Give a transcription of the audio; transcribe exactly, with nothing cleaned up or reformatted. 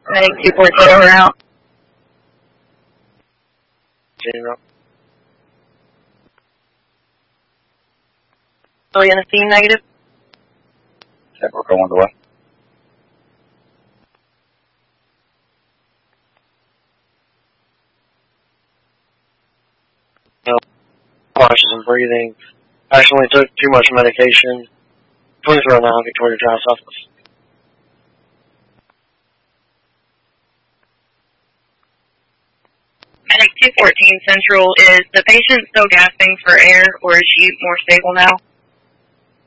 I think two four zero are out. Zero. Still in the scene, negative. Okay, we're going the way. No. Cautious and breathing. Accidentally took too much medication. Please run now, Victoria Drive Southwest. Medic two fourteen Central, is the patient still gasping for air, or is she more stable now?